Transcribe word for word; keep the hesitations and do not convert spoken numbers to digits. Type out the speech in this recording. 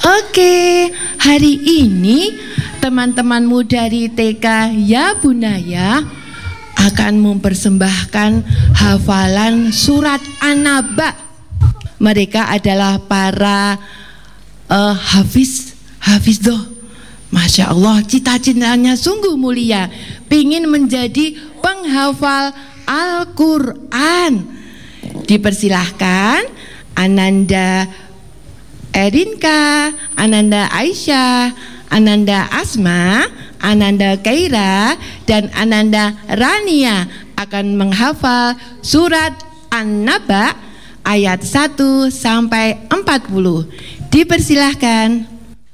Oke, hari ini teman-temanmu dari T K Ya Bunaya akan mempersembahkan hafalan surat An-Naba. Mereka adalah para uh, hafiz, hafizdoh. Masya Allah, cita-citanya sungguh mulia, ingin menjadi penghafal Al-Quran. Dipersilahkan Ananda Erinka, Ananda Aisyah, Ananda Asma, Ananda Kaira, dan Ananda Rania akan menghafal surat An-Naba ayat satu sampai empat puluh. Dipersilahkan.